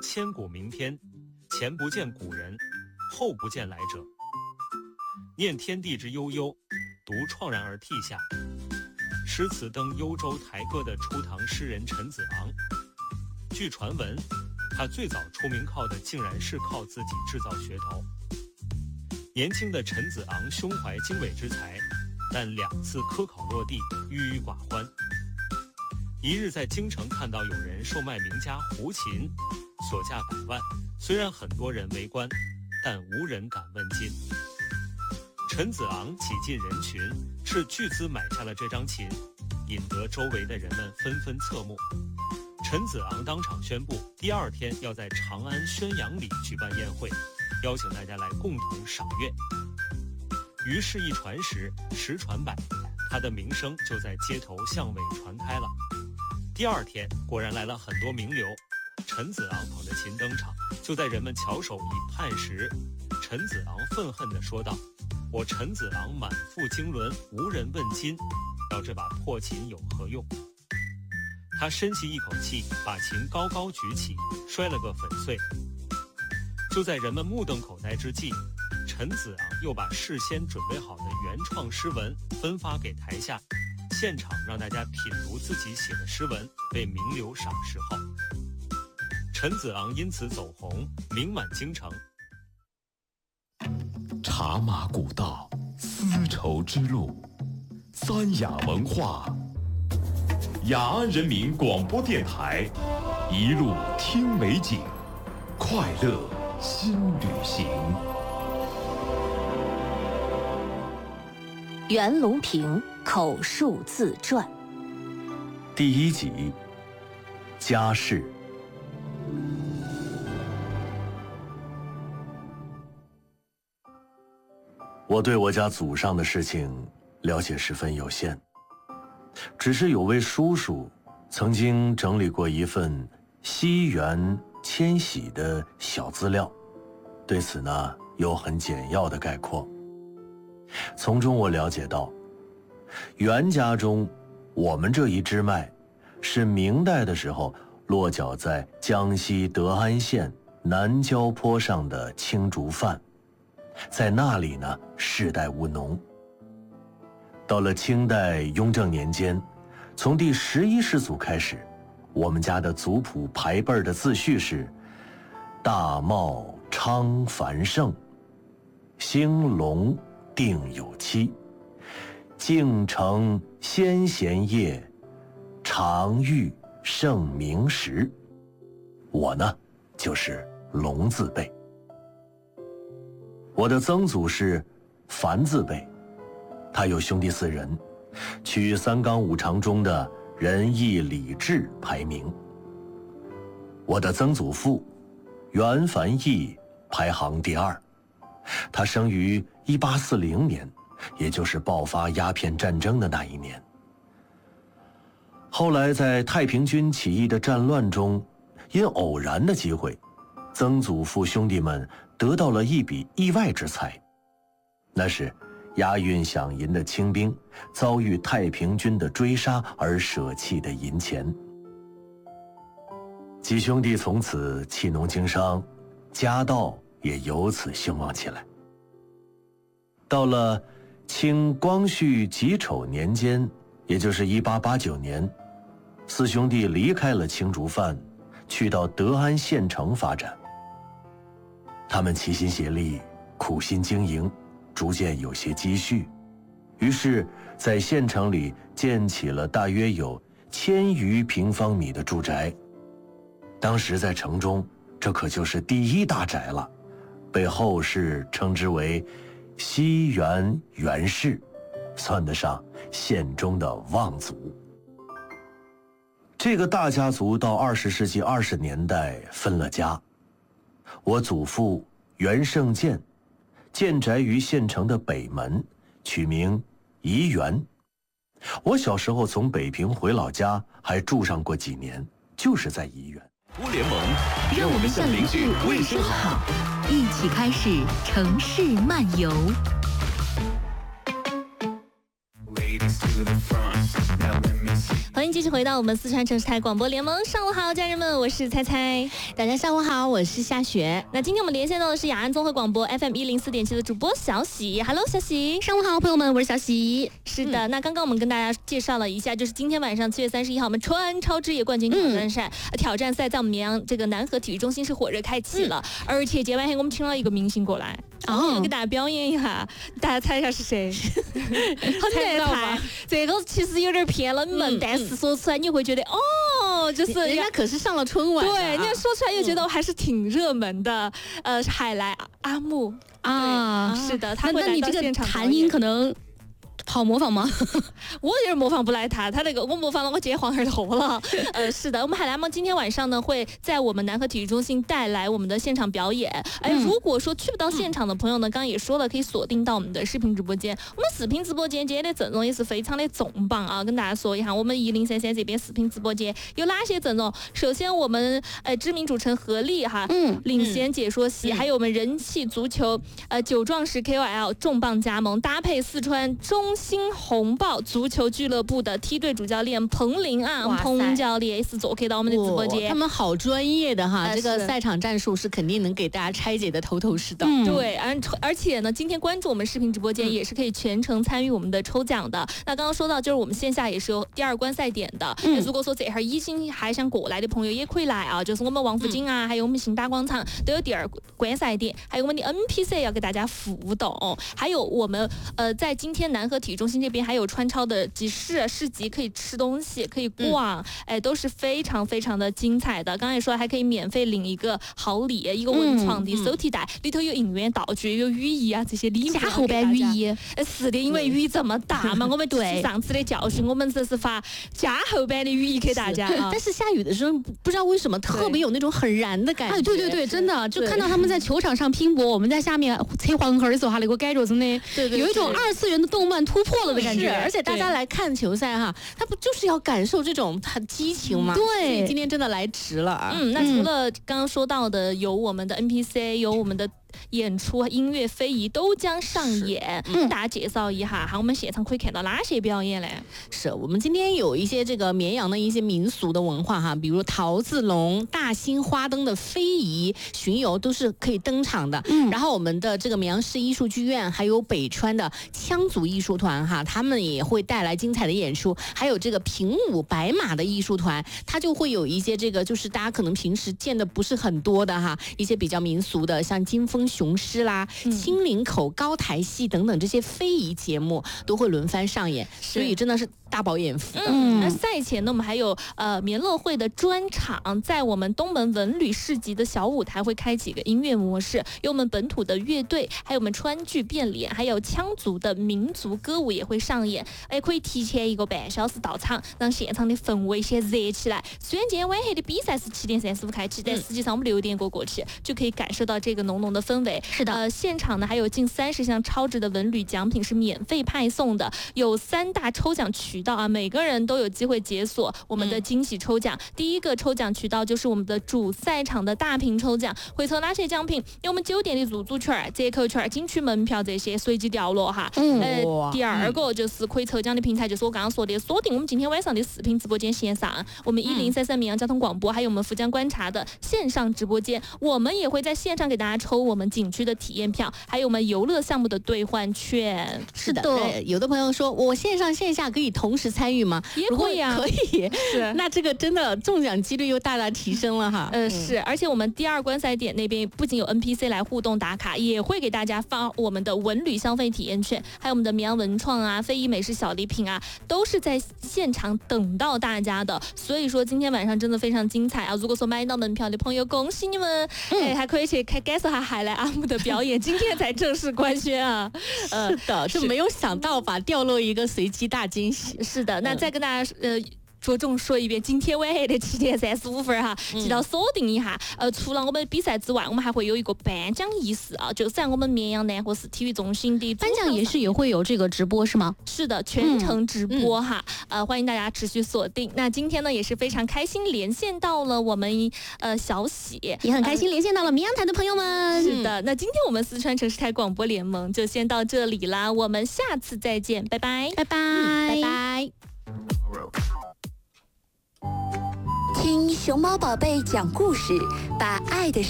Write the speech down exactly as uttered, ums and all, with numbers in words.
千古名篇，前不见古人，后不见来者。念天地之悠悠，独怆然而涕下。诗词登幽州台歌的初唐诗人陈子昂，据传闻，他最早出名靠的竟然是靠自己制造噱头。年轻的陈子昂胸怀经纬之才，但两次科考落地，郁郁寡欢。一日在京城看到有人售卖名家胡琴，所价百万，虽然很多人围观，但无人敢问津。陈子昂挤进人群，斥巨资买下了这张琴，引得周围的人们纷纷侧目。陈子昂当场宣布，第二天要在长安宣阳里举办宴会，邀请大家来共同赏月。于是，一传十，十传百，他的名声就在街头巷尾传开了。第二天，果然来了很多名流，陈子昂捧着琴登场，就在人们翘首以盼时，陈子昂愤恨地说道：“我陈子昂满腹经纶，无人问津，要这把破琴有何用？”他深吸一口气，把琴高高举起，摔了个粉碎。就在人们目瞪口呆之际，陈子昂又把事先准备好的原创诗文分发给台下，现场让大家品读自己写的诗文，被名流赏识后，陈子昂因此走红，名满京城。 茶马古道，丝绸之路，三雅文化。雅安人民广播电台，一路听美景，快乐新旅行。 袁隆平口述自传第一集，家事。我对我家祖上的事情了解十分有限，只是有位叔叔曾经整理过一份西元迁徙的小资料，对此呢有很简要的概括。从中我了解到，袁家中我们这一支脉是明代的时候落脚在江西德安县南郊坡上的青竹范，在那里呢世代务农。到了清代雍正年间，从第十一世祖开始，我们家的族谱排辈的字序是大茂昌繁盛，兴隆定有期，敬承先贤业，常遇盛名时。我呢就是龙字辈。我的曾祖是樊字辈，他有兄弟四人，取三纲五常中的仁义礼智排名。我的曾祖父袁凡义排行第二，他生于一八四零年，也就是爆发鸦片战争的那一年。后来在太平军起义的战乱中，因偶然的机会，曾祖父兄弟们得到了一笔意外之财，那是押运饷银的清兵遭遇太平军的追杀而舍弃的银钱。几兄弟从此弃农经商，家道也由此兴旺起来。到了清光绪己丑年间，也就是一八八九年，四兄弟离开了青竹范，去到德安县城发展。他们齐心协力，苦心经营，逐渐有些积蓄，于是在县城里建起了大约有千余平方米的住宅。当时在城中，这可就是第一大宅了，被后世称之为西园袁氏，算得上县中的望族。这个大家族到二十世纪二十年代分了家。我祖父袁胜建建宅于县城的北门，取名怡园。我小时候从北平回老家，还住上过几年，就是在怡园。 互联盟， 让我们向邻居问声好，一起开始城市漫游。 欢迎迎继续回到我们四川城市台广播联盟。上午好，家人们，我是猜猜。 大家下午好，我是夏雪。 那今天我们连线到的是雅安综合广播 F M 一零四点七的主播小喜。Hello， 小喜。 上午好，朋友们，我是小喜。 是的，嗯、那刚刚我们跟大家介绍了一下，就是今天晚上七月三十一号，我们川超之夜冠军挑战赛、嗯、挑战赛在我们绵阳这个南河体育中心是火热开启了，嗯、而且今晚黑我们请了一个明星过来。哦，给大家表演一下，大家猜一下是谁？很难猜，这个其实有点偏冷门，嗯、但是说出来你会觉得哦，就是人家可是上了春晚、啊， 对，人家说出来又觉得还是挺热门的。嗯、呃，海来阿木啊，是的，他会来到现场。 弹音可能。好模仿吗？ 我也是模仿不来他，他那个我模仿了，我直接黄耳头了。呃，是的，我们海来梦今天晚上呢会在我们南河体育中心带来我们的现场表演。哎、嗯，如果说去不到现场的朋友呢，刚刚也说了，可以锁定到我们的视频直播间。我们视频直播间今天的阵容也是非常的重磅啊，跟大家说一下，我们一零三三这边视频直播间有哪些阵容？首先我们呃知名主持人何丽哈，嗯，领衔解说席，嗯、还有我们人气足球呃九壮士 K O L 重磅加盟，搭配四川中新红豹足球俱乐部的梯队主教练彭林啊，彭教练也是做客到我们的直播间， 他们好专业的哈，这个赛场战术是肯定能给大家拆解的头头是道。 嗯、对，而而且呢，今天关注我们视频直播间也是可以全程参与我们的抽奖的。嗯、那刚刚说到，就是我们线下也是有第二观赛点的。嗯、如果说这会儿已经还想过来的朋友，也可以来啊，就是我们王府井啊，嗯、还有我们新大广场都有第二观赛点，还有我们的 N P C 要给大家互动，还有我们呃在今天南河体育中心这边还有川超的集市市集，可以吃东西，可以逛，嗯、哎，都是非常非常的精彩的。刚才也说还可以免费领一个好礼，一个文创的手提袋，嗯、里头有应援道具，有雨衣啊这些礼物。 加后边雨衣， 呃，是的，因为雨这么大嘛，我们对上次的教训，我们这是发加厚版的雨衣给大家。啊、 但是下雨的时候，不知道为什么特别有那种很燃的感觉。 哎，对对对，真的，就看到他们在球场上拼搏，我们在下面吹黄河的时候，哈，那个感觉真的有一种二次元的动漫突破了的感觉。 而且大家来看球赛哈，他不就是要感受这种很激情吗？ 对， 今天真的来迟了啊。 嗯，那除了刚刚说到的，有我们的 N P C， 有我们的演出、音乐非遗都将上演。嗯，大家介绍一下哈，我们现场可以看到哪些表演嘞？ 是我们今天有一些这个绵阳的一些民俗的文化哈，比如桃子龙、大兴花灯的非遗巡游都是可以登场的。嗯，然后我们的这个绵阳市艺术剧院，还有北川的羌族艺术团哈，他们也会带来精彩的演出。还有这个平舞白马的艺术团，它就会有一些这个就是大家可能平时见的不是很多的哈，一些比较民俗的，像金风雄狮啦、青林口高台戏等等这些非遗节目都会轮番上演，所以真的是大饱眼福。 嗯，那赛前呢，我们还有呃绵乐会的专场，在我们东门文旅市集的小舞台会开启一个音乐模式，有我们本土的乐队，还有我们川剧变脸，还有羌族的民族歌舞也会上演。哎，可以提前一个半小时到场，让现场的氛围先热起来。虽然今天晚黑的比赛是七点三十五开启，但实际上我们六点过过去就可以感受到这个浓浓的氛围。 是的， 呃，现场呢还有近三十项超值的文旅奖品是免费派送的，有三大抽奖渠道啊，每个人都有机会解锁我们的惊喜抽奖。嗯、第一个抽奖渠道就是我们的主赛场的大屏抽奖，会抽哪些奖品？有我们酒店的入住券、折扣券、景区门票这些随机掉落哈。嗯，呃，第二个就是可以抽奖的平台，就是我刚刚说的，锁定我们今天晚上的视频直播间线上，我们一零三三绵阳交通广播，还有我们福江观察的线上直播间，我们也会在线上给大家抽我们景区的体验票，还有我们游乐项目的兑换券。 是的，对，有的朋友说我线上线下可以同时参与吗？ 也可以啊， 可以。是，那这个真的中奖几率又大大提升了哈。 呃，是，而且我们第二观赛点那边不仅有 N P C 来互动打卡，也会给大家发我们的文旅消费体验券，还有我们的绵阳文创啊、非遗美食小礼品啊，都是在现场等到大家的。所以说今天晚上真的非常精彩啊！如果说买到门票的朋友，恭喜你们！嗯、哎，还可以去看感受下海来阿木的表演，今天才正式官宣啊。 呃，是的，是没有想到吧，掉落一个随机大惊喜。 是的，那再跟大家呃。着重说一遍，今天晚黑的七点三十五分哈，记得锁定一下。呃，除了我们比赛之外，我们还会有一个颁奖仪式啊，就是在我们绵阳南河市体育中心的颁奖仪式也会有这个直播是吗？ 是的，全程直播哈。嗯嗯、呃，欢迎大家持续锁定。那今天呢也是非常开心连线到了我们呃小喜， 也很开心连线到了绵阳台的朋友们。 呃、是的，那今天我们四川城市台广播联盟就先到这里啦，我们下次再见，拜拜， 拜拜， 嗯、拜拜。 听熊猫宝贝讲故事，把爱的